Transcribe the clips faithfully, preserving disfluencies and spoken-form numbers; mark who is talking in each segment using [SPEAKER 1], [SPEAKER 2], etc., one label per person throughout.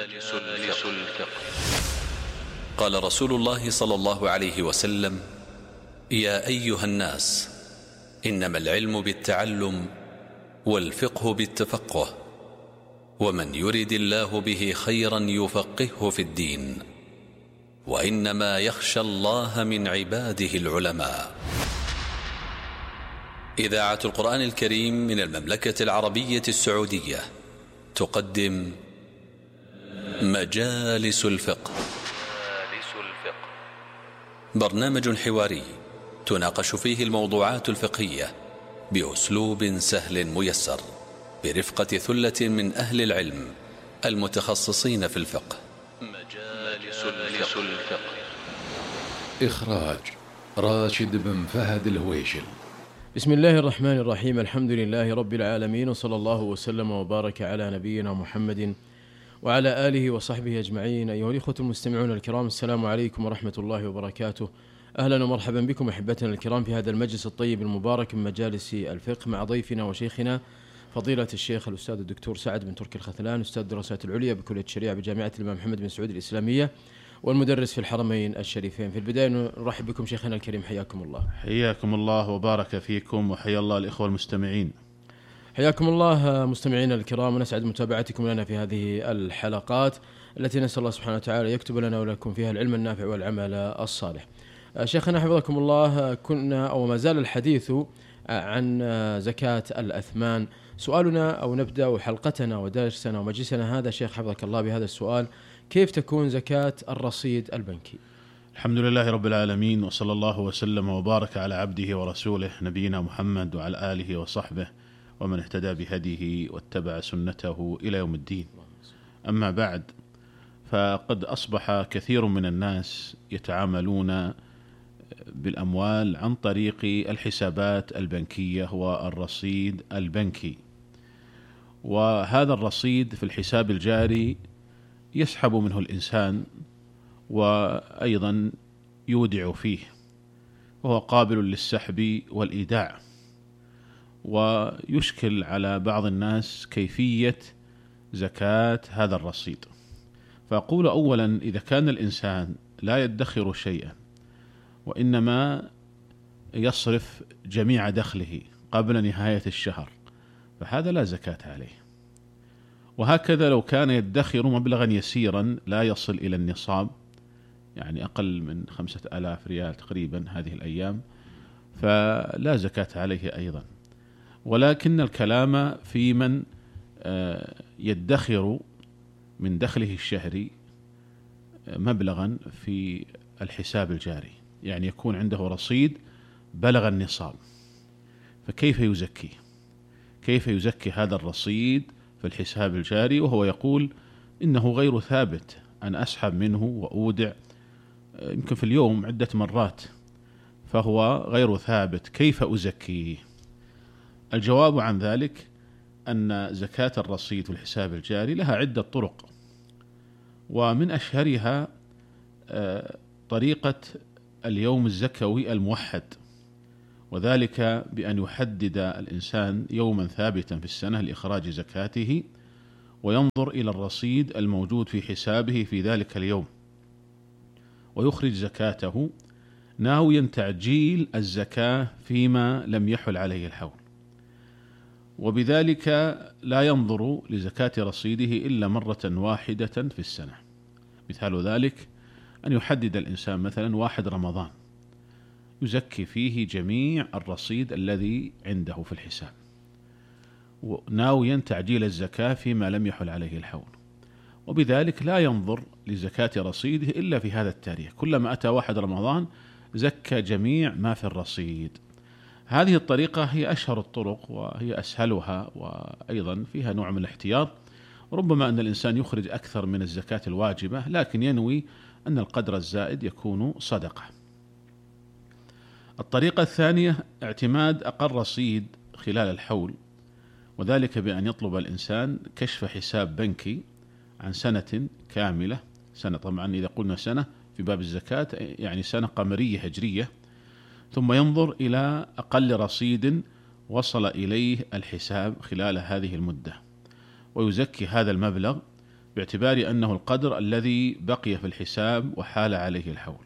[SPEAKER 1] مجالس الفقه. قال رسول الله صلى الله عليه وسلم: يا أيها الناس، إنما العلم بالتعلم والفقه بالتفقه، ومن يرد الله به خيرا يفقهه في الدين، وإنما يخشى الله من عباده العلماء. إذاعة القرآن الكريم من المملكة العربية السعودية تقدم مجالس الفقه. برنامج حواري تناقش فيه الموضوعات الفقهية بأسلوب سهل ميسر، برفقة ثلة من أهل العلم المتخصصين في الفقه. مجالس الفقه.
[SPEAKER 2] إخراج راشد بن فهد الهويشل.
[SPEAKER 3] بسم الله الرحمن الرحيم. الحمد لله رب العالمين، وصلى الله وسلم وبارك على نبينا محمد وعلى آله وصحبه أجمعين. أيها الإخوة المستمعون الكرام، السلام عليكم ورحمة الله وبركاته. أهلا ومرحبا بكم أحبتنا الكرام في هذا المجلس الطيب المبارك من مجالس الفقه، مع ضيفنا وشيخنا فضيلة الشيخ الأستاذ الدكتور سعد بن تركي الخثلان، أستاذ الدراسات العليا بكلية الشريعة بجامعة الإمام محمد بن سعود الإسلامية، والمدرس في الحرمين الشريفين. في البداية نرحب بكم شيخنا الكريم، حياكم الله.
[SPEAKER 4] حياكم الله وبارك فيكم، وحيا الله الإخوة المستمعين.
[SPEAKER 3] حياكم الله مستمعينا الكرام، ونسعد متابعتكم لنا في هذه الحلقات التي نسأل الله سبحانه وتعالى يكتب لنا ولكم فيها العلم النافع والعمل الصالح. شيخنا حفظكم الله، كنا أو ما زال الحديث عن زكاة الأثمان. سؤالنا أو نبدأ حلقتنا ودرسنا ومجلسنا هذا شيخ حفظك الله بهذا السؤال: كيف تكون زكاة الرصيد البنكي؟
[SPEAKER 4] الحمد لله رب العالمين، وصلى الله وسلم وبارك على عبده ورسوله نبينا محمد وعلى آله وصحبه ومن اهتدى بهديه واتبع سنته إلى يوم الدين. أما بعد، فقد أصبح كثير من الناس يتعاملون بالأموال عن طريق الحسابات البنكية والرصيد البنكي، وهذا الرصيد في الحساب الجاري يسحب منه الإنسان وأيضا يودع فيه، وهو قابل للسحب والإيداع. ويشكل على بعض الناس كيفية زكاة هذا الرصيد. فأقول أولا: إذا كان الإنسان لا يدخر شيئا وإنما يصرف جميع دخله قبل نهاية الشهر، فهذا لا زكاة عليه. وهكذا لو كان يدخر مبلغا يسيرا لا يصل إلى النصاب، يعني أقل من خمسة آلاف ريال تقريبا هذه الأيام، فلا زكاة عليه أيضا. ولكن الكلام في من يدخر من دخله الشهري مبلغا في الحساب الجاري، يعني يكون عنده رصيد بلغ النصاب، فكيف يزكي؟ كيف يزكي هذا الرصيد في الحساب الجاري وهو يقول إنه غير ثابت، أن أسحب منه وأودع يمكن في اليوم عدة مرات، فهو غير ثابت، كيف أزكيه؟ الجواب عن ذلك أن زكاة الرصيد في الحساب الجاري لها عدة طرق، ومن أشهرها طريقة اليوم الزكوي الموحد، وذلك بأن يحدد الإنسان يوما ثابتا في السنة لإخراج زكاته، وينظر إلى الرصيد الموجود في حسابه في ذلك اليوم، ويخرج زكاته ناويا تعجيل الزكاة فيما لم يحل عليه الحول. وبذلك لا ينظر لزكاة رصيده إلا مرة واحدة في السنة. مثال ذلك أن يحدد الإنسان مثلا واحد رمضان يزكي فيه جميع الرصيد الذي عنده في الحساب، ناويا تعجيل الزكاة فيما لم يحل عليه الحول، وبذلك لا ينظر لزكاة رصيده إلا في هذا التاريخ. كلما أتى واحد رمضان زكى جميع ما في الرصيد. هذه الطريقة هي أشهر الطرق وهي أسهلها، وأيضا فيها نوع من الاحتياط. ربما أن الإنسان يخرج أكثر من الزكاة الواجبة، لكن ينوي أن القدر الزائد يكون صدقة. الطريقة الثانية اعتماد أقل رصيد خلال الحول، وذلك بأن يطلب الإنسان كشف حساب بنكي عن سنة كاملة. سنة طبعا إذا قلنا سنة في باب الزكاة يعني سنة قمرية هجرية، ثم ينظر إلى أقل رصيد وصل إليه الحساب خلال هذه المدة، ويزكي هذا المبلغ باعتبار أنه القدر الذي بقي في الحساب وحال عليه الحول.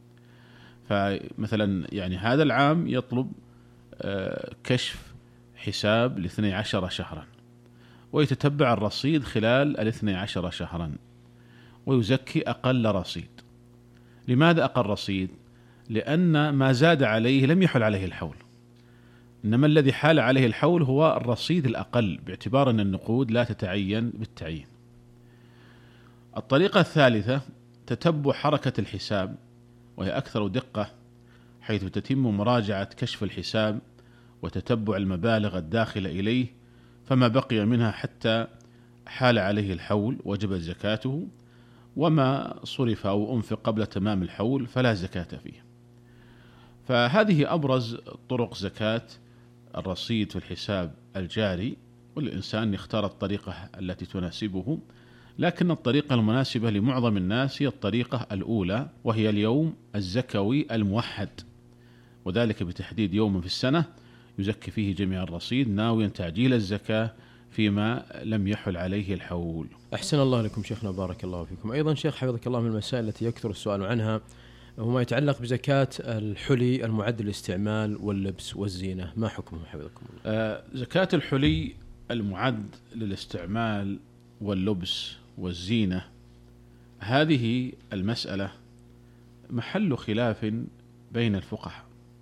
[SPEAKER 4] فمثلا يعني هذا العام يطلب كشف حساب لاثني عشر شهرا، ويتتبع الرصيد خلال الاثني عشر شهرا ويزكي أقل رصيد. لماذا أقل رصيد؟ لأن ما زاد عليه لم يحل عليه الحول، إنما الذي حال عليه الحول هو الرصيد الأقل، باعتبار أن النقود لا تتعين بالتعيين. الطريقة الثالثة تتبع حركة الحساب، وهي أكثر دقة، حيث تتم مراجعة كشف الحساب وتتبع المبالغ الداخلة إليه، فما بقي منها حتى حال عليه الحول وجبت زكاته، وما صرف أو أنفق قبل تمام الحول فلا زكاة فيه. فهذه أبرز طرق زكاة الرصيد في الحساب الجاري، والإنسان يختار الطريقة التي تناسبه، لكن الطريقة المناسبة لمعظم الناس هي الطريقة الأولى، وهي اليوم الزكوي الموحد، وذلك بتحديد يوم في السنة يزكي فيه جميع الرصيد ناويا تعجيل الزكاة فيما لم يحل عليه الحول.
[SPEAKER 3] أحسن الله لكم شيخنا، بارك الله فيكم. أيضا شيخ حفظك الله، من المسائل التي يكثر السؤال عنها هو ما يتعلق بزكاة الحلي المعد للاستعمال واللبس والزينة، ما حكمه حفظكم الله؟
[SPEAKER 4] آه زكاة الحلي المعد للاستعمال واللبس والزينة، هذه المسألة محل خلاف بين الفقهاء،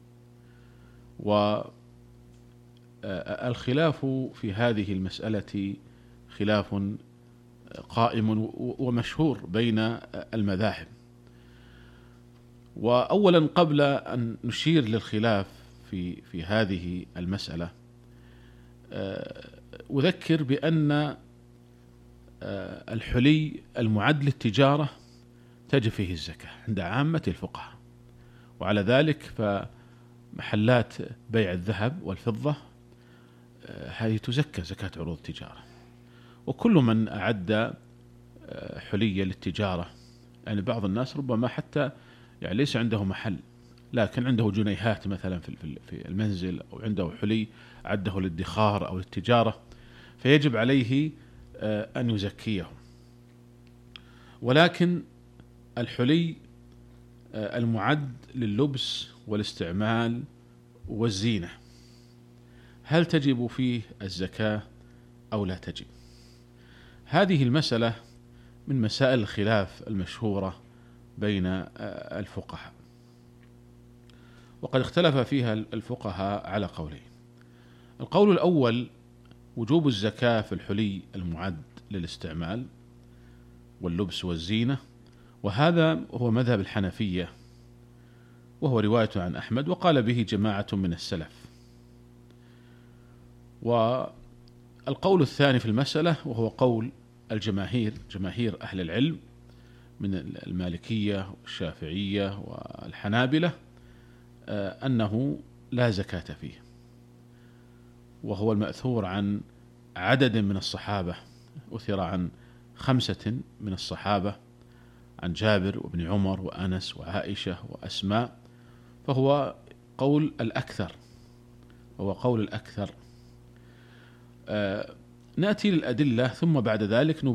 [SPEAKER 4] والخلاف في هذه المسألة خلاف قائم ومشهور بين المذاهب. وأولا قبل أن نشير للخلاف في في هذه المسألة، أذكر بأن الحلي المعد للتجارة تجب فيه الزكاة عند عامة الفقهاء، وعلى ذلك فمحلات بيع الذهب والفضة هذه تزكى زكاة عروض التجارة. وكل من أعد حلية للتجارة، يعني بعض الناس ربما حتى يعني ليس عنده محل لكن عنده جنيهات مثلا في المنزل، أو عنده حلي عده للادخار أو للتجارة، فيجب عليه أن يزكيه. ولكن الحلي المعد لللبس والاستعمال والزينة هل تجب فيه الزكاة أو لا تجب؟ هذه المسألة من مسائل الخلاف المشهورة بين الفقهاء، وقد اختلف فيها الفقهاء على قولين. القول الأول وجوب الزكاة في الحلي المعد للاستعمال واللبس والزينة، وهذا هو مذهب الحنفية، وهو رواية عن أحمد، وقال به جماعة من السلف. والقول الثاني في المسألة وهو قول الجماهير، جماهير أهل العلم من المالكية والشافعية والحنابلة، أنه لا زكاة فيه، وهو المأثور عن عدد من الصحابة، أثر عن خمسة من الصحابة، عن جابر وابن عمر وأنس وعائشة وأسماء، فهو قول الأكثر، هو قول الأكثر. آه نأتي للأدلة ثم بعد ذلك